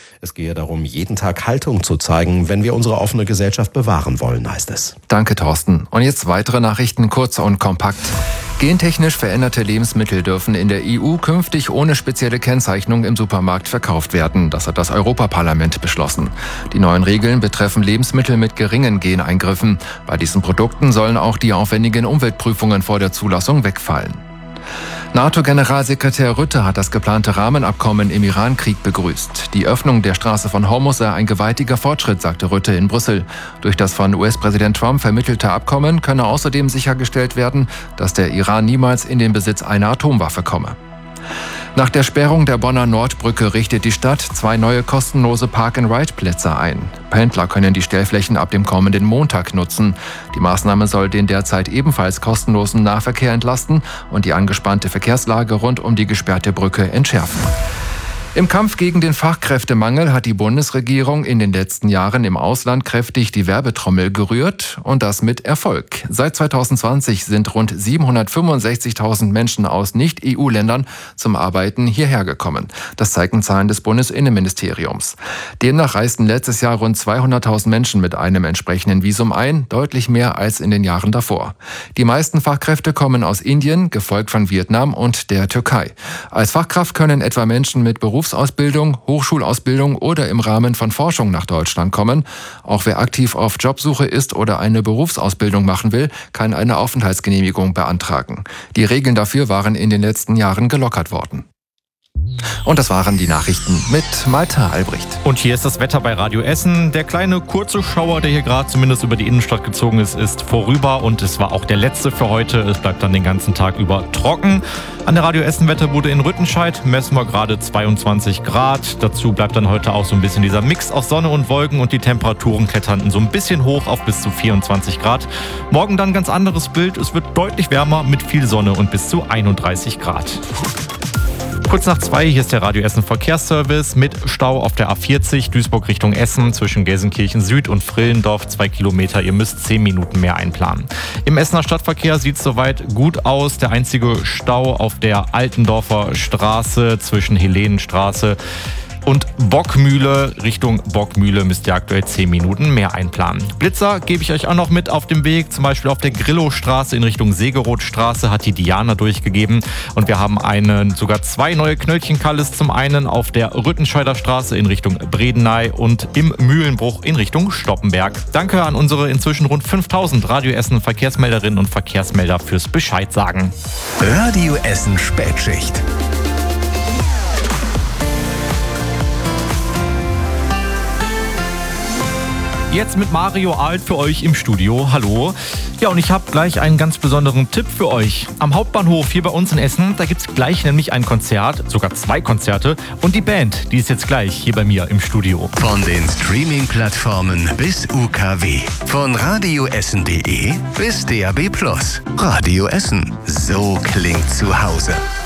Es gehe darum, jeden Tag Haltung zu zeigen, wenn wir unsere offene Gesellschaft bewahren wollen, heißt es. Danke, Thorsten. Und jetzt weitere Nachrichten, kurz und kompakt. Gentechnisch veränderte Lebensmittel dürfen in der EU künftig ohne spezielle Kennzeichnung im Supermarkt verkauft werden. Das hat das Europaparlament beschlossen. Die neuen Regeln betreffen Lebensmittel mit geringen Geneingriffen. Bei diesen Produkten sollen auch die aufwendigen Umweltprüfungen vor der Zulassung wegfallen. NATO-Generalsekretär Rutte hat das geplante Rahmenabkommen im Iran-Krieg begrüßt. Die Öffnung der Straße von Hormuz sei ein gewaltiger Fortschritt, sagte Rutte in Brüssel. Durch das von US-Präsident Trump vermittelte Abkommen könne außerdem sichergestellt werden, dass der Iran niemals in den Besitz einer Atomwaffe komme. Nach der Sperrung der Bonner Nordbrücke richtet die Stadt 2 neue kostenlose Park-and-Ride-Plätze ein. Pendler können die Stellflächen ab dem kommenden Montag nutzen. Die Maßnahme soll den derzeit ebenfalls kostenlosen Nahverkehr entlasten und die angespannte Verkehrslage rund um die gesperrte Brücke entschärfen. Im Kampf gegen den Fachkräftemangel hat die Bundesregierung in den letzten Jahren im Ausland kräftig die Werbetrommel gerührt und das mit Erfolg. Seit 2020 sind rund 765.000 Menschen aus Nicht-EU-Ländern zum Arbeiten hierher gekommen. Das zeigen Zahlen des Bundesinnenministeriums. Demnach reisten letztes Jahr rund 200.000 Menschen mit einem entsprechenden Visum ein, deutlich mehr als in den Jahren davor. Die meisten Fachkräfte kommen aus Indien, gefolgt von Vietnam und der Türkei. Als Fachkraft können etwa Menschen mit Berufsausbildung, Hochschulausbildung oder im Rahmen von Forschung nach Deutschland kommen. Auch wer aktiv auf Jobsuche ist oder eine Berufsausbildung machen will, kann eine Aufenthaltsgenehmigung beantragen. Die Regeln dafür waren in den letzten Jahren gelockert worden. Und das waren die Nachrichten mit Malte Albrecht. Und hier ist das Wetter bei Radio Essen. Der kleine kurze Schauer, der hier gerade zumindest über die Innenstadt gezogen ist, ist vorüber. Und es war auch der letzte für heute. Es bleibt dann den ganzen Tag über trocken. An der Radio Essen Wetterbude in Rüttenscheid messen wir gerade 22 Grad. Dazu bleibt dann heute auch so ein bisschen dieser Mix aus Sonne und Wolken. Und die Temperaturen klettern so ein bisschen hoch auf bis zu 24 Grad. Morgen dann ganz anderes Bild. Es wird deutlich wärmer mit viel Sonne und bis zu 31 Grad. Kurz nach 2, hier ist der Radio Essen Verkehrsservice mit Stau auf der A40 Duisburg Richtung Essen zwischen Gelsenkirchen Süd und Frillendorf 2 Kilometer. Ihr müsst 10 Minuten mehr einplanen. Im Essener Stadtverkehr sieht es soweit gut aus. Der einzige Stau auf der Altendorfer Straße zwischen Helenenstraße und Bockmühle. Richtung Bockmühle müsst ihr aktuell 10 Minuten mehr einplanen. Blitzer gebe ich euch auch noch mit auf dem Weg. Zum Beispiel auf der Grillowstraße in Richtung Segerothstraße hat die Diana durchgegeben. Und wir haben sogar 2 neue Knöllchenkalles. Zum einen auf der Rüttenscheider Straße in Richtung Bredeney und im Mühlenbruch in Richtung Stoppenberg. Danke an unsere inzwischen rund 5000 Radio Essen Verkehrsmelderinnen und Verkehrsmelder fürs Bescheid sagen. Radio Essen Spätschicht. Jetzt mit Mario Alt für euch im Studio. Hallo. Ja, und ich habe gleich einen ganz besonderen Tipp für euch. Am Hauptbahnhof hier bei uns in Essen, da gibt es gleich nämlich ein Konzert, sogar 2 Konzerte. Und die Band, die ist jetzt gleich hier bei mir im Studio. Von den Streaming-Plattformen bis UKW. Von radioessen.de bis DAB+. Radio Essen. So klingt zu Hause.